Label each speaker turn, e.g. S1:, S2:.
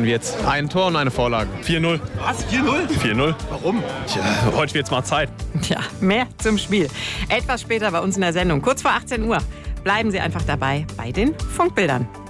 S1: wird's. Ein Tor und eine Vorlage.
S2: 4-0.
S3: Was? 4-0?
S2: 4-0.
S3: Warum?
S2: Tja, heute wird's mal Zeit.
S4: Tja, mehr zum Spiel. Etwas später bei uns in der Sendung, kurz vor 18 Uhr. Bleiben Sie einfach dabei bei den Funkbildern.